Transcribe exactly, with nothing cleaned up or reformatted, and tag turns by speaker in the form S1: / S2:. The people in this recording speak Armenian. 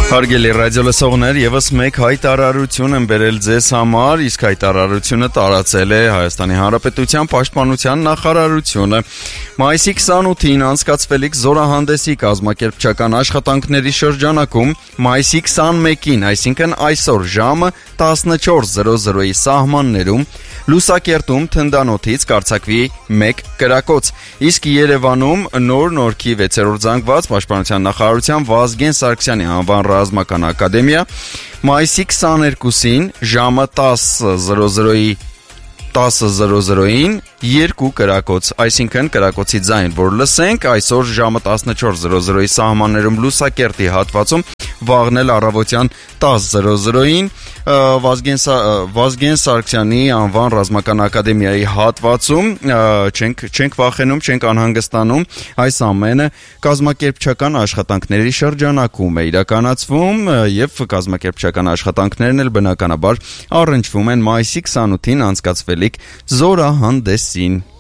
S1: Հարգելի ռադիոլսողներ, եւս մեկ հայտարարություն եմ բերել ձեզ համար, իսկ հայտարարությունը տարածել է Հայաստանի Հանրապետության Պաշտպանության նախարարությունը։ Մայիսի քսանութին անցկացվելիք զորահանդեսի կազմակերպչական աշխատանքների շրջանակում մայիսի քսանմեկին, այսինքն այսօր ժամը տասնչորս զրո զրոյի սահմաններում Լուսակերտում թնդանոթից կարձակվի մեկ կրակոց, իսկ Երևանում նոր նորքի վեցերորդ զանգված Պաշտպանության նախարարության Վազգեն Սարգսյանի անվան ռազմական ակադեմիա մայիսի քսաներկուսին ժամը տասը զրո զրոյի տասը զրո զրոյին երկու կրակոց, այսինքն կրակոցի ձայն, որ լսենք, այսօր ժամը տասնչորս զրո զրոյի սահմաններում Լուսակերտի հատվածում, վաղն էլ առավոտյան տասը զրո զրոյին Վազգեն, Վազգեն Սարգսյանի անվան ռազմական ակադեմիայի հատվածում չենք, չենք վախենում, չենք անհանգստանում, այս ամենը կազմակերպչական աշխատանքների շրջանակում է իրականացվում եւ կազմակերպչական աշխատանքներն էլ բնականաբար առնչվում են մայիսի քսանութին անցկացվելիք զորահանդեսին։